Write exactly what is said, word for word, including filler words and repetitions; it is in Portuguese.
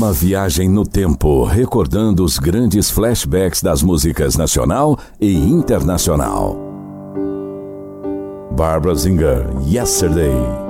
Uma viagem no tempo, recordando os grandes flashbacks das músicas nacional e internacional. Barbara Singer, Yesterday.